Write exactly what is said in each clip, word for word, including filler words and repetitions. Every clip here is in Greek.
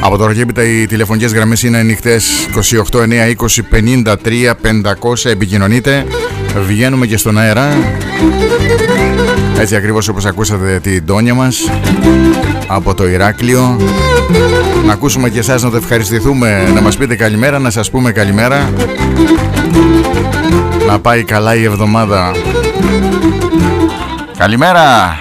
Από τώρα και έπειτα οι τηλεφωνικές γραμμές είναι ανοιχτές. Είκοσι οκτώ εννιά είκοσι πενήντα τρία πεντακόσια. Επικοινωνείτε. Βγαίνουμε και στον αέρα. Έτσι ακριβώς όπως ακούσατε την Τόνια μας από το Ηράκλειο. Να ακούσουμε και εσάς, να το ευχαριστηθούμε, να μας πείτε καλημέρα, να σας πούμε καλημέρα. Να πάει καλά η εβδομάδα. Καλημέρα.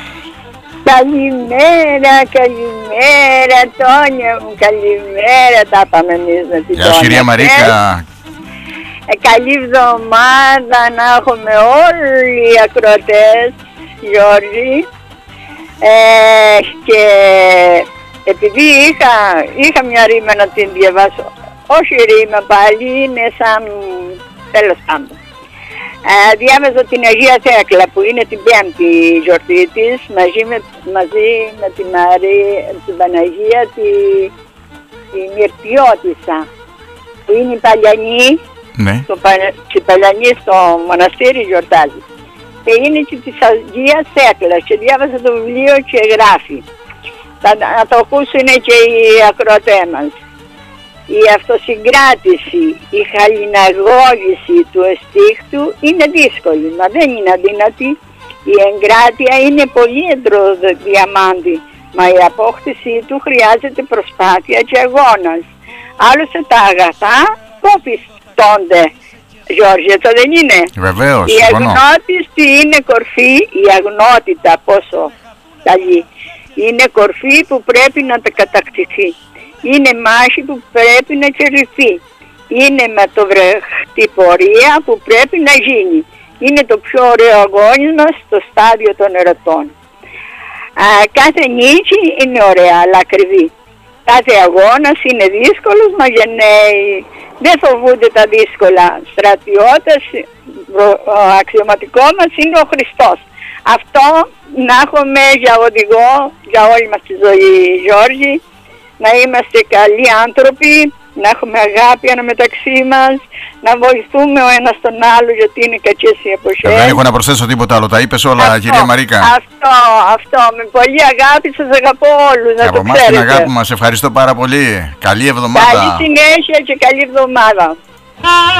Καλημέρα, καλημέρα Τόνια μου, καλημέρα. Τα πάμε εμείς με την Τόνια. Γεια σου κυρία Μαρίκα. Ε, καλή εβδομάδα να έχουμε όλοι οι ακροατές, Γιώργη. Ε, και επειδή είχα, είχα μια ρήμα να την διαβάσω, όχι ρήμα πάλι, είναι σαν, τέλος πάντων. Ε, διάβαζα την Αγία Θέκλα που είναι την πέμπτη γιορτή της, μαζί με, μαζί με την, Μαρή, την Παναγία, τη, τη Μυρτιώτισσα, που είναι η Παλιανή. Ναι. Το, η Παλιανή στο μοναστήρι γιορτάζει. Και είναι και της Αγίας Θέκλας και διάβαζα το βιβλίο και γράφει. Θα, να το ακούσουν και οι ακροατές μας. Η αυτοσυγκράτηση, η χαλιναγώγηση του εστίχτου είναι δύσκολη, μα δεν είναι αδύνατη. Η εγκράτεια είναι πολύεδρο διαμάντη, μα η απόκτησή του χρειάζεται προσπάθεια και αγώνας. Άλλωστε τα αγαθά κόπιστονται, Γιώργη, το δεν είναι? Βεβαίως, η αγνώτιστη είναι κορφή, η αγνότητα πόσο καλή, είναι κορφή που πρέπει να τα κατακτηθεί. Είναι μάχη που πρέπει να κερδιθεί. Είναι ματοβρεχτή πορεία που πρέπει να γίνει. Είναι το πιο ωραίο αγώνισμα στο στάδιο των ερωτών. Α, κάθε νίκη είναι ωραία αλλά ακριβή. Κάθε αγώνας είναι δύσκολος, μα γενναίοι δεν φοβούνται τα δύσκολα. Στρατιώτες, ο αξιωματικό μας είναι ο Χριστός. Αυτό να έχουμε για οδηγό για όλη μας τη ζωή, Γιώργη. Να είμαστε καλοί άνθρωποι, να έχουμε αγάπη αναμεταξύ μας, να βοηθούμε ο ένας τον άλλο, γιατί είναι κακές οι εποχές. Δεν έχω να προσθέσω τίποτα άλλο, τα είπες όλα, αυτό, κυρία Μαρίκα. Αυτό, αυτό, με πολύ αγάπη σας αγαπώ όλους, να από το ξέρετε. Από εμάς την αγάπη μας, ευχαριστώ πάρα πολύ. Καλή εβδομάδα. Καλή συνέχεια και καλή εβδομάδα.